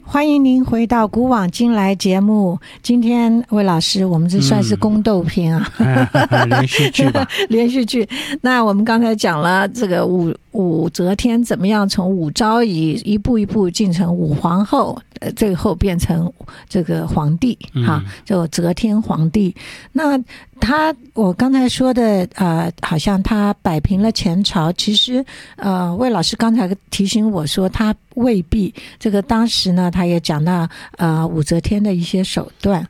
欢迎您回到古往今来节目。今天魏老师，我们这算是宫斗片啊， 连续剧吧。 连续剧。那我们刚才讲了这个武则天怎么样从武昭仪一步一步进成武皇后，最后变成这个皇帝哈，就则天皇帝。那我刚才说的好像他摆平了前朝，其实魏老师刚才提醒我说他未必。这个当时呢，他也讲到武则天的一些手段。